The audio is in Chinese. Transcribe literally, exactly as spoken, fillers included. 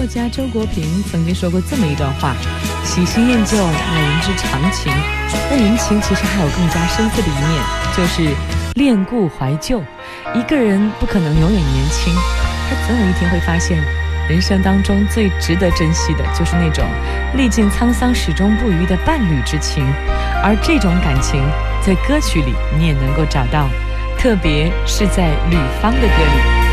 作家周国平曾经说过这么一段话：喜新厌旧乃人之常情，但人情其实还有更加深邃的一面，就是恋故怀旧。一个人不可能永远年轻，他总有一天会发现，人生当中最值得珍惜的就是那种历尽沧桑始终不渝的伴侣之情，而这种感情在歌曲里你也能够找到，特别是在吕方的歌里。